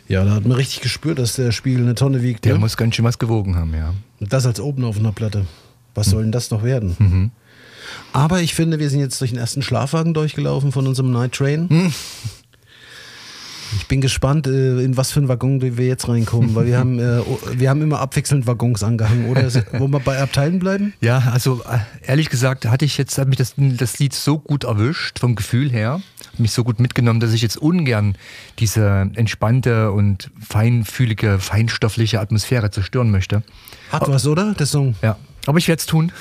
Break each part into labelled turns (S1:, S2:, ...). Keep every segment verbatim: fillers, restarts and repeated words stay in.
S1: Ja, da hat man richtig gespürt, dass der Spiegel eine Tonne wiegt.
S2: Der
S1: ne?
S2: muss ganz schön was gewogen haben, ja.
S1: Und das als oben auf einer Platte. Was soll denn das noch werden?
S2: Mhm.
S1: Aber ich finde, wir sind jetzt durch den ersten Schlafwagen durchgelaufen von unserem Night Train.
S2: Mhm.
S1: Ich bin gespannt, in was für einen Waggon wir jetzt reinkommen, weil wir haben, wir haben immer abwechselnd Waggons angehangen, oder? Wollen wir bei Abteilen bleiben?
S2: Ja, also ehrlich gesagt hatte ich jetzt, hat mich das, das Lied so gut erwischt, vom Gefühl her, mich so gut mitgenommen, dass ich jetzt ungern diese entspannte und feinfühlige, feinstoffliche Atmosphäre zerstören möchte.
S1: Hat was, oder? Der Song.
S2: Ja, aber ich werde es tun.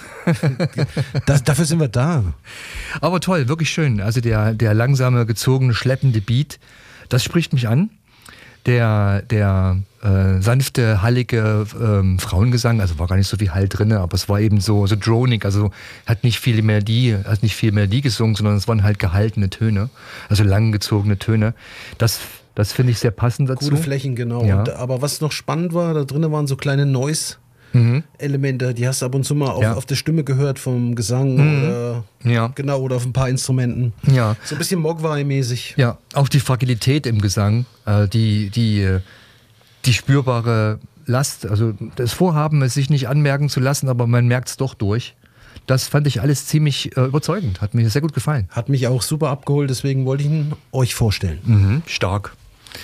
S1: Das, dafür sind wir da.
S2: Aber toll, wirklich schön. Also der, der langsame, gezogene, schleppende Beat, das spricht mich an. Der, der äh, sanfte, hallige ähm, Frauengesang, also war gar nicht so viel Hall drin, aber es war eben so, so dronig, also hat nicht viel Melodie, hat nicht viel Melodie gesungen, sondern es waren halt gehaltene Töne, also langgezogene Töne. Das, das finde ich sehr passend dazu.
S1: Gute Flächen, genau.
S2: Ja.
S1: Und, aber was noch spannend war, da drinnen waren so kleine Noise-
S2: Mhm.
S1: Elemente, die hast du ab und zu mal auf,
S2: Ja.
S1: auf der Stimme gehört vom Gesang
S2: Mhm.
S1: oder
S2: Ja.
S1: genau oder auf ein paar Instrumenten.
S2: Ja.
S1: So ein bisschen Mogwai-mäßig.
S2: Ja, auch die Fragilität im Gesang, äh, die, die, die spürbare Last, also das Vorhaben, es sich nicht anmerken zu lassen, aber man merkt es doch durch. Das fand ich alles ziemlich äh, überzeugend, hat mir sehr gut gefallen.
S1: Hat mich auch super abgeholt, deswegen wollte ich ihn euch vorstellen.
S2: Mhm, stark.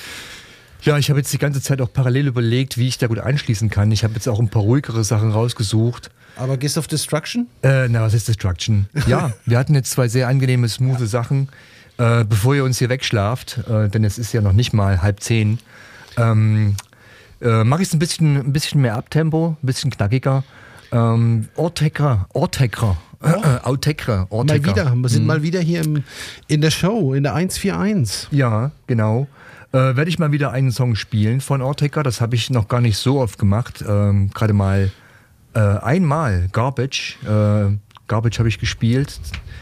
S2: Ja, ich habe jetzt die ganze Zeit auch parallel überlegt, wie ich da gut anschließen kann. Ich habe jetzt auch ein paar ruhigere Sachen rausgesucht.
S1: Aber gehst du auf Destruction?
S2: Äh, na, was ist Destruction? Ja, wir hatten jetzt zwei sehr angenehme, smooth Sachen. Äh, bevor ihr uns hier wegschlaft, äh, denn es ist ja noch nicht mal halb zehn, ähm, äh, mache ich es ein bisschen, ein bisschen mehr Abtempo, ein bisschen knackiger. Ähm, Ortecker, Ortecker, äh, äh, Autecker, Ortecker.
S1: Mal wieder, wir sind
S2: Mhm.
S1: mal wieder hier im, in der Show, in der eins vier eins.
S2: Ja, genau. Äh, werde ich mal wieder einen Song spielen von Ortecker. Das habe ich noch gar nicht so oft gemacht. Ähm, Gerade mal äh, einmal Garbage. Äh, Garbage habe ich gespielt.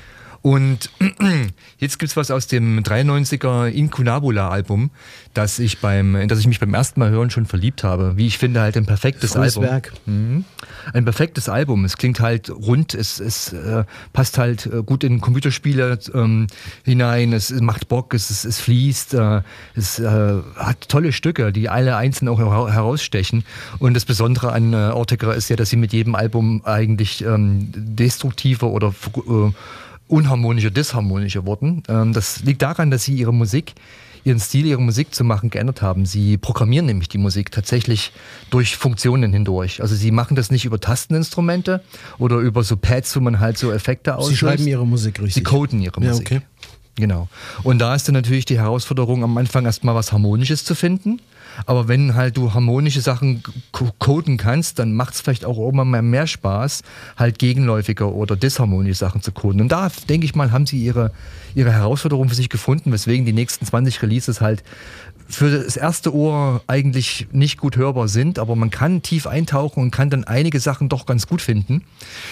S2: Und jetzt gibt's was aus dem dreiundneunziger Incunabula-Album, das ich beim, in das ich mich beim ersten Mal hören schon verliebt habe. Wie ich finde, halt ein perfektes
S1: Volles
S2: Album.
S1: Werk.
S2: Mhm. Ein perfektes Album. Es klingt halt rund, es, es äh, passt halt äh, gut in Computerspiele ähm, hinein, es macht Bock, es, es, es fließt, äh, es äh, hat tolle Stücke, die alle einzeln auch hera- herausstechen. Und das Besondere an äh, Ortecker ist ja, dass sie mit jedem Album eigentlich ähm, destruktiver oder äh, unharmonischer, disharmonischer wurden. Ähm, das liegt daran, dass sie ihre Musik, ihren Stil, ihre Musik zu machen geändert haben. Sie programmieren nämlich die Musik tatsächlich durch Funktionen hindurch. Also sie machen das nicht über Tasteninstrumente oder über so Pads, wo man halt so Effekte auslöst.
S1: Sie schreiben ihre Musik richtig.
S2: Sie coden ihre
S1: Ja,
S2: Musik.
S1: okay.
S2: Genau. Und da ist dann natürlich die Herausforderung, am Anfang erstmal was Harmonisches zu finden. Aber wenn halt du harmonische Sachen co- coden kannst, dann macht es vielleicht auch irgendwann mal mehr Spaß, halt gegenläufige oder disharmonische Sachen zu coden. Und da, denke ich mal, haben sie ihre, ihre Herausforderung für sich gefunden, weswegen die nächsten zwanzig Releases halt für das erste Ohr eigentlich nicht gut hörbar sind, aber man kann tief eintauchen und kann dann einige Sachen doch ganz gut finden.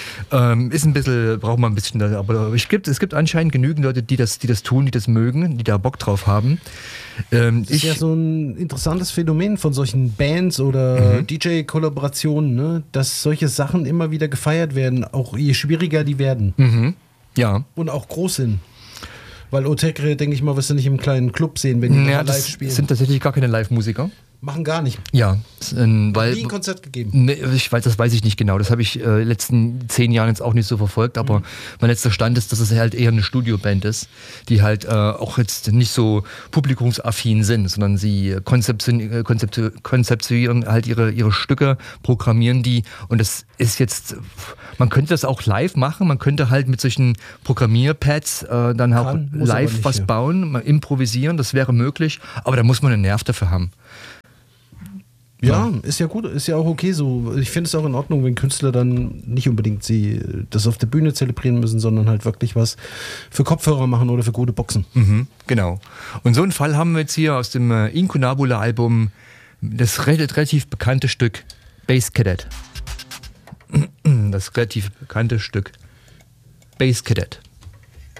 S2: Ähm, ist ein bisschen, braucht man ein bisschen, aber es gibt, es gibt anscheinend genügend Leute, die das, die das tun, die das mögen, die da Bock drauf haben. Ähm,
S1: Das ist
S2: ich,
S1: ja so ein interessantes Phänomen von solchen Bands oder
S2: Mhm.
S1: D J-Kollaborationen, ne? Dass solche Sachen immer wieder gefeiert werden, auch je schwieriger die werden
S2: mhm, ja.
S1: und auch groß sind. Weil Otekre, denke ich mal, wirst du nicht im kleinen Club sehen, wenn die
S2: Ja,
S1: mal live
S2: das
S1: spielen.
S2: sind tatsächlich gar keine Live-Musiker.
S1: Machen gar nicht.
S2: Ja, s- ähm, weil
S1: Nie ein Konzert gegeben.
S2: Nee, ich weiß, das weiß ich nicht genau. Das habe ich äh, letzten zehn Jahren jetzt auch nicht so verfolgt, aber
S1: Mhm.
S2: mein letzter Stand ist, dass es halt eher eine Studioband ist, die halt äh, auch jetzt nicht so publikumsaffin sind, sondern sie konzeptionieren, äh, konzeptu- konzeptionieren halt ihre, ihre Stücke, programmieren die und das ist jetzt, man könnte das auch live machen, man könnte halt mit solchen Programmierpads äh, dann auch
S1: Kann, muss aber
S2: live
S1: nicht,
S2: was
S1: ja.
S2: bauen, mal improvisieren, das wäre möglich, aber da muss man einen Nerv dafür haben.
S1: Ja, ist ja gut, ist ja auch okay so. Ich finde es auch in Ordnung, wenn Künstler dann nicht unbedingt sie das auf der Bühne zelebrieren müssen, sondern halt wirklich was für Kopfhörer machen oder für gute Boxen.
S2: Mhm, genau. Und so einen Fall haben wir jetzt hier aus dem äh, Incunabula-Album, das re- relativ bekannte Stück Bass Cadet. Das relativ bekannte Stück Bass Cadet.